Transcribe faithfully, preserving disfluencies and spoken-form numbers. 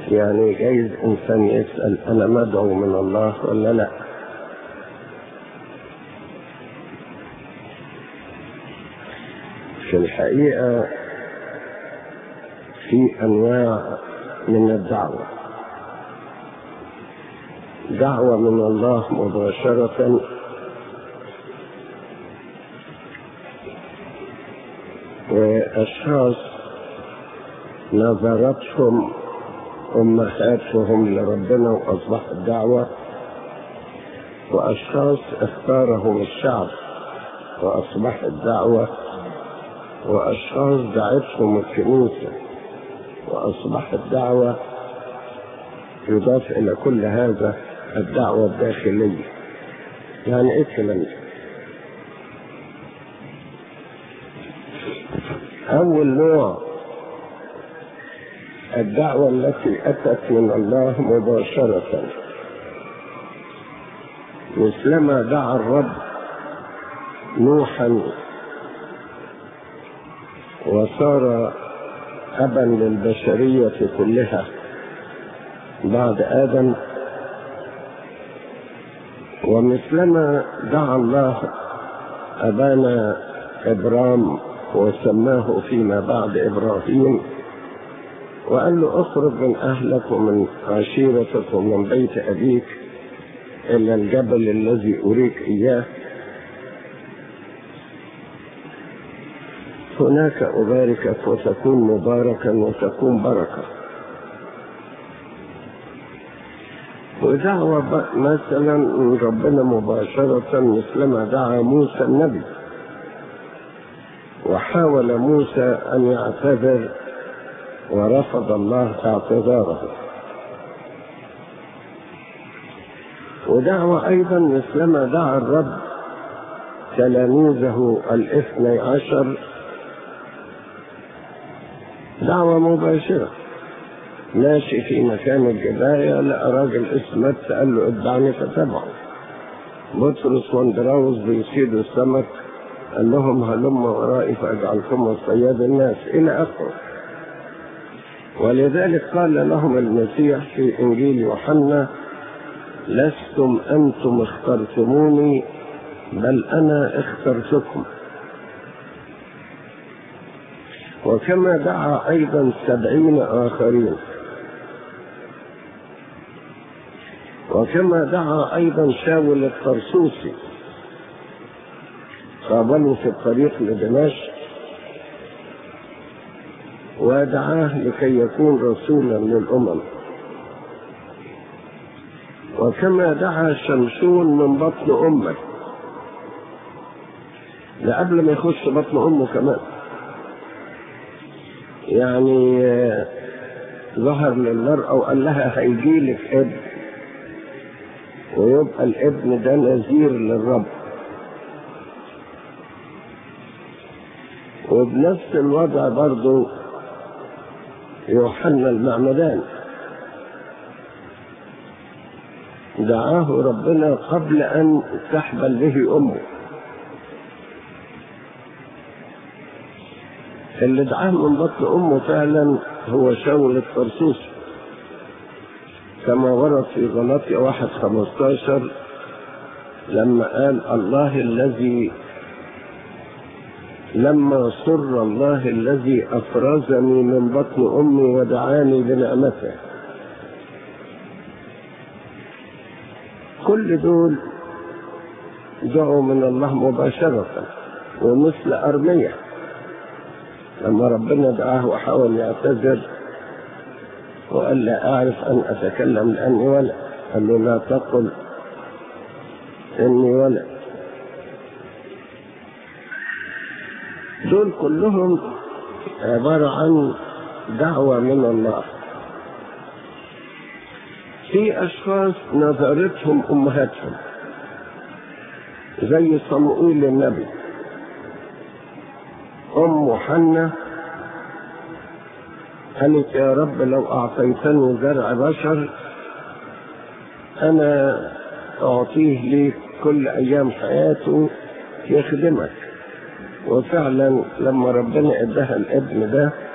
يعني جايز إنسان يسأل أنا مدعو من الله ولا لا؟ في الحقيقة في أنواع من الدعوة، دعوة من الله مباشرة، وأشخاص نظرتهم أمهاتهم لربنا وأصبحت دعوة، وأشخاص اختارهم الشعب وأصبحت دعوة، وأشخاص دعتهم الكنيسة وأصبحت دعوة. يضاف إلى كل هذا الدعوة الداخلية. يعني إيه الكلام ده؟ أول نوع الدعوة التي أتت من الله مباشرة، مثلما دعا الرب نوحا وصار أبا للبشرية كلها بعد آدم، ومثلما دعا الله أبانا إبرام وسماه فيما بعد إبراهيم وقال له اخرج من أهلك ومن عشيرتك ومن بيت أبيك إلى الجبل الذي أريك إياه، هناك أباركك وتكون مباركا وتكون بركة. ودعوة مثلا من ربنا مباشرة مثلما دعا موسى النبي، وحاول موسى أن يعتذر ورفض الله اعتذاره. ودعوة أيضا مثلما دعا الرب تلاميذه الاثني عشر، دعوة مباشرة. ماشي في مكان الجباية لقى راجل اسمه متى قال له اتبعني فتبعه. بطرس واندراوس بيصيدوا السمك قال لهم هلم ورائي فاجعلكم صياد الناس الى اخره. ولذلك قال لهم المسيح في انجيل يوحنا لستم انتم اخترتموني بل انا اخترتكم. وكما دعا ايضا سبعين اخرين، وكما دعا ايضا شاول الطرسوسي قابله في الطريق لدمشق ودعاه لكي يكون رسولا للامم، وكما دعا شمشون من بطن امه، ده قبل ما يخش بطن امه كمان، يعني ظهر للمرأة وقال لها هيجيلك ابن ويبقى الابن ده نذير للرب. وبنفس الوضع برضو يوحنا المعمدان دعاه ربنا قبل أن تحبل به أمه. اللي دعاه من بطن أمه فعلا هو شاول الطرسوسي، كما ورد في غلاطيا واحد خمستاشر لما قال الله الذي لما سر الله الذي أفرزني من بطن أمي ودعاني بنعمته. كل دول دعوا من الله مباشرة. ومثل أرميا لما ربنا دعاه وحاول يعتذر وقال لا أعرف أن أتكلم لأني ولد، قال له لا تقل إني ولد. دول كلهم عبارة عن دعوة من الله. في أشخاص نظرتهم أمهاتهم زي صموئيل النبي، أم حنة قالت يا رب لو أعطيتني زرع بشر أنا أعطيه لي كل أيام حياته يخدمك. وفعلا لما ربنا اداها الابن ده